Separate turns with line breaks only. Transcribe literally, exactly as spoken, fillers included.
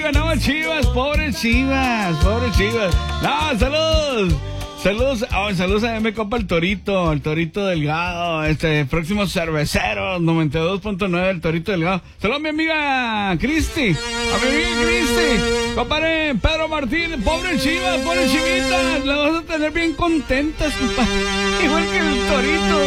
ganaba Chivas, pobre Chivas, pobre Chivas. No, saludos. Saludos, oh, saludos a mi compa el Torito, el Torito Delgado, este próximo cervecero, noventa y dos punto nueve, el Torito Delgado. Saludos a mi amiga Cristi, a mi amiga Cristi, compadre Pedro Martín, pobre Chivas, pobre Chivitas, la vas a tener bien contentas, compadre, igual que el Torito.